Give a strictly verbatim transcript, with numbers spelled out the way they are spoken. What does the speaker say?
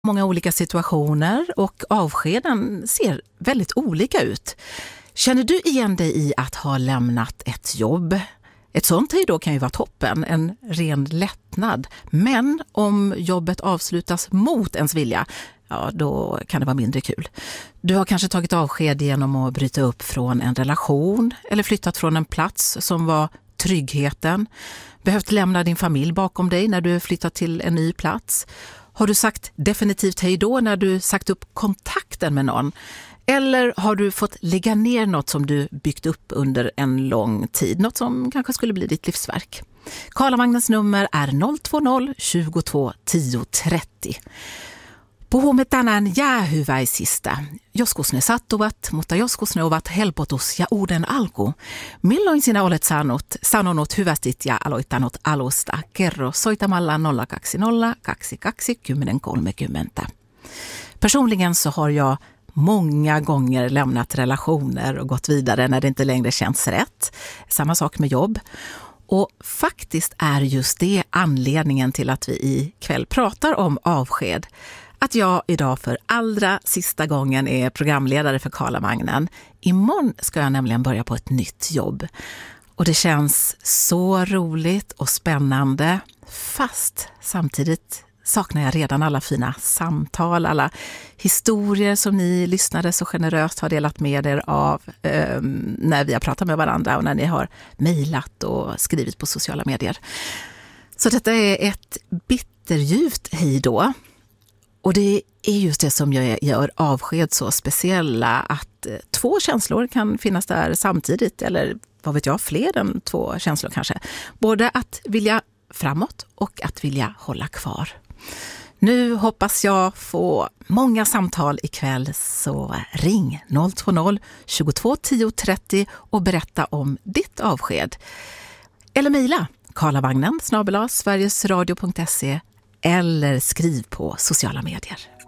Många olika situationer och avskeden ser väldigt olika ut. Känner du igen dig i att ha lämnat ett jobb? Ett sånt tid då kan ju vara toppen, en ren lättnad. Men om jobbet avslutas mot ens vilja, ja då kan det vara mindre kul. Du har kanske tagit avsked genom att bryta upp från en relation eller flyttat från en plats som var tryggheten. Behövt lämna din familj bakom dig när du flyttat till en ny plats. Har du sagt definitivt hej då när du sagt upp kontakten med någon? Eller har du fått lägga ner något som du byggt upp under en lång tid? Något som kanske skulle bli ditt livsverk. Karlavagnens nummer är noll två noll tjugotvå tio trettio. Puhumme tänään jäähyväisistä. Joskus ne sattuvat, mutta joskus ne ovat helpotus ja uuden alku. Milloin sinä olet saanut, sanonut hyvästit ja aloittanut alusta? Kerro soitamalla nolla kaksi nolla kaksi kaksi ett noll tre noll. Personligen så har jag många gånger lämnat relationer och gått vidare när det inte längre känns rätt. Samma sak med jobb. Och faktiskt är just det anledningen till att vi ikväll pratar om avsked. Att jag idag för allra sista gången är programledare för Karlavagnen. Imorgon ska jag nämligen börja på ett nytt jobb. Och det känns så roligt och spännande. Fast samtidigt saknar jag redan alla fina samtal, alla historier som ni lyssnare så generöst har delat med er av eh, när vi har pratat med varandra och när ni har mejlat och skrivit på sociala medier. Så detta är ett bitterljuvt hej då. Och det är just det som gör avsked så speciella, att två känslor kan finnas där samtidigt, eller vad vet jag, fler än två känslor kanske. Både att vilja framåt och att vilja hålla kvar. Nu hoppas jag få många samtal ikväll, så ring noll två noll tjugotvå tio trettio och berätta om ditt avsked. Eller mejla karlavagnen snabel-a sverigesradio punkt se eller skriv på sociala medier.